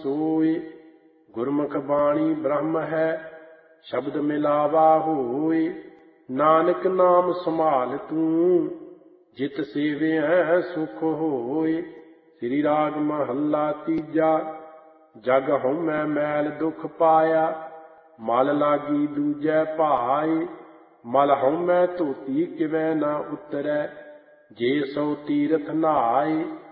सोय। गुरमुख बाणी ब्रह्म है, शब्द मिलावा होय। नानक नाम संभाल तू, जित सेविअ सुख होय। श्री राग महला तीजा। जग हउमੈ मैल दुख पाया, मल लागी दूजै भाय। मल हउमੈ धोती किवै न उतरੈ, जे सो तीरथ नहाय।